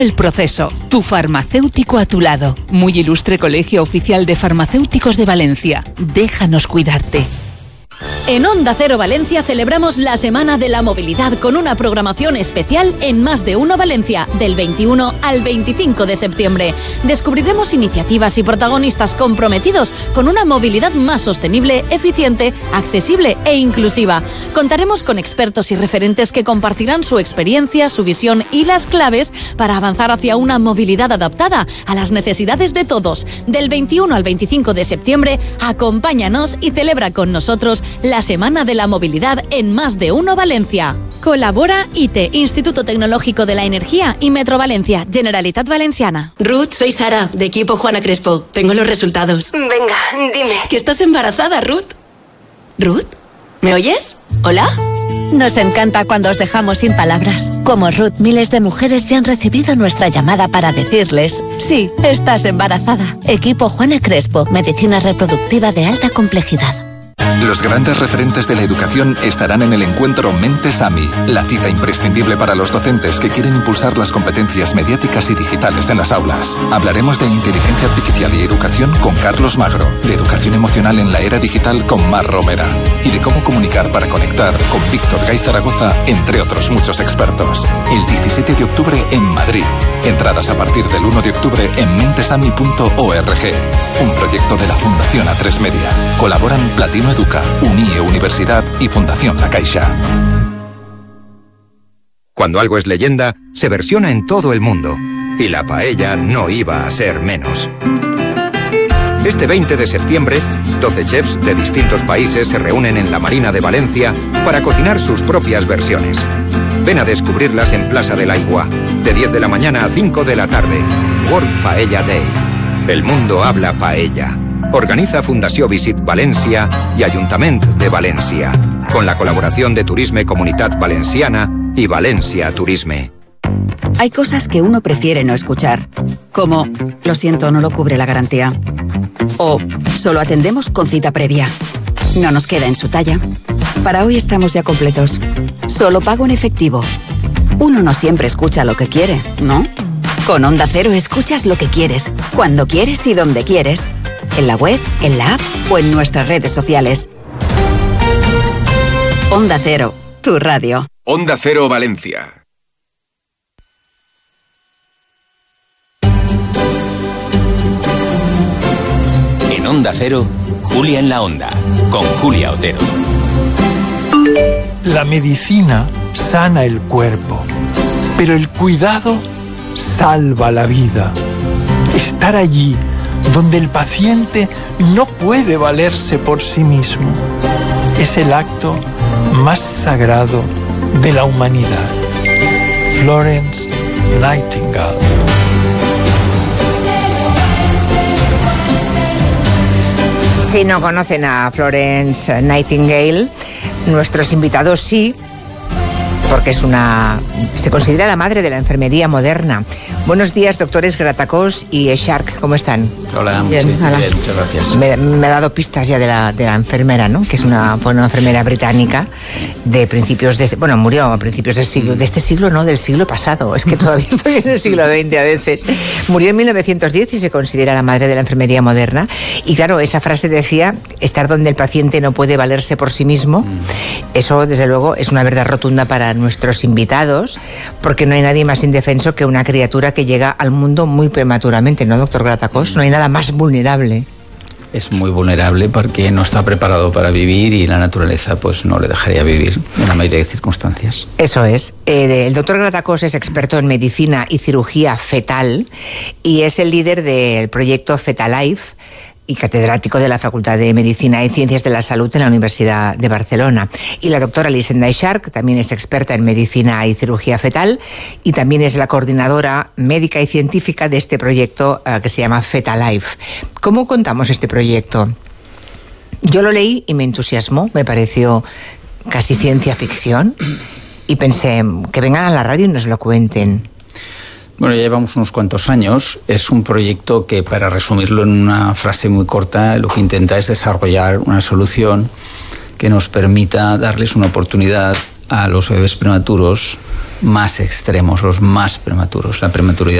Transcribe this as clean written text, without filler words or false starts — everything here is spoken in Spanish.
El Proceso, tu farmacéutico a tu lado. Muy ilustre Colegio Oficial de Farmacéuticos de Valencia. Déjanos cuidarte. En Onda Cero Valencia celebramos la Semana de la Movilidad con una programación especial en Más de Uno Valencia, del 21 al 25 de septiembre. Descubriremos iniciativas y protagonistas comprometidos con una movilidad más sostenible, eficiente, accesible e inclusiva. Contaremos con expertos y referentes que compartirán su experiencia, su visión y las claves para avanzar hacia una movilidad adaptada a las necesidades de todos. Del 21 al 25 de septiembre, acompáñanos y celebra con nosotros la Semana de la Movilidad en Más de Uno Valencia. Colabora ITE, Instituto Tecnológico de la Energía, y Metro Valencia, Generalitat Valenciana. Ruth, soy Sara, de equipo Juana Crespo. Tengo los resultados. Venga, dime. ¿Que estás embarazada, Ruth? ¿Ruth? ¿Me oyes? ¿Hola? Nos encanta cuando os dejamos sin palabras. Como Ruth, miles de mujeres ya han recibido nuestra llamada para decirles: sí, estás embarazada. Equipo Juana Crespo, medicina reproductiva de alta complejidad. Los grandes referentes de la educación estarán en el encuentro Mentes AMI, la cita imprescindible para los docentes que quieren impulsar las competencias mediáticas y digitales en las aulas. Hablaremos de inteligencia artificial y educación con Carlos Magro, de educación emocional en la era digital con Mar Romera y de cómo comunicar para conectar con Víctor Gay Zaragoza, entre otros muchos expertos. El 17 de octubre en Madrid. Entradas a partir del 1 de octubre en mentesami.org. Un proyecto de la Fundación A3 Media. Colaboran Platino Educa, UNIE Universidad y Fundación La Caixa. Cuando algo es leyenda, se versiona en todo el mundo. Y la paella no iba a ser menos. Este 20 de septiembre, 12 chefs de distintos países se reúnen en la Marina de Valencia para cocinar sus propias versiones. Ven a descubrirlas en Plaza del Aigua, de 10 de la mañana a 5 de la tarde. World Paella Day. El mundo habla paella. Organiza Fundació Visit València y Ayuntament de València, con la colaboración de Turisme Comunitat Valenciana y Valencia Turisme. Hay cosas que uno prefiere no escuchar, como: lo siento, no lo cubre la garantía. O: solo atendemos con cita previa. No nos queda en su talla. Para hoy estamos ya completos. Solo pago en efectivo. Uno no siempre escucha lo que quiere, ¿no? Con Onda Cero escuchas lo que quieres, cuando quieres y donde quieres. En la web, en la app o en nuestras redes sociales. Onda Cero, tu radio. Onda Cero Valencia. En Onda Cero, Julia en la Onda, con Julia Otero. La medicina sana el cuerpo, pero el cuidado salva la vida. Estar allí donde el paciente no puede valerse por sí mismo es el acto más sagrado de la humanidad. Florence Nightingale. Si no conocen a Florence Nightingale, nuestros invitados sí, porque se considera la madre de la enfermería moderna. Buenos días, doctores Gratacós y Echark, ¿cómo están? Hola, bien, sí, bien, muchas gracias. Me ha dado pistas ya de la enfermera, ¿no? Que es una enfermera británica de principios murió a principios del siglo, de este siglo no, del siglo pasado, es que todavía estoy en el siglo XX a veces. Murió en 1910 y se considera la madre de la enfermería moderna. Y claro, esa frase decía: estar donde el paciente no puede valerse por sí mismo. Eso, desde luego, es una verdad rotunda para nuestros invitados, porque no hay nadie más indefenso que una criatura que llega al mundo muy prematuramente, ¿no, doctor Gratacós? No hay nada más vulnerable. Es muy vulnerable porque no está preparado para vivir y la naturaleza pues no le dejaría vivir en la mayoría de circunstancias. Eso es. El doctor Gratacós es experto en medicina y cirugía fetal y es el líder del proyecto Fetalife y catedrático de la Facultad de Medicina y Ciencias de la Salud en la Universidad de Barcelona. Y la doctora Elisenda Echark también es experta en medicina y cirugía fetal y también es la coordinadora médica y científica de este proyecto que se llama Fetalife. ¿Cómo contamos este proyecto? Yo lo leí y me entusiasmó, me pareció casi ciencia ficción y pensé que vengan a la radio y nos lo cuenten. Bueno, ya llevamos unos cuantos años. Es un proyecto que, para resumirlo en una frase muy corta, lo que intenta es desarrollar una solución que nos permita darles una oportunidad a los bebés prematuros más extremos, los más prematuros. La prematuridad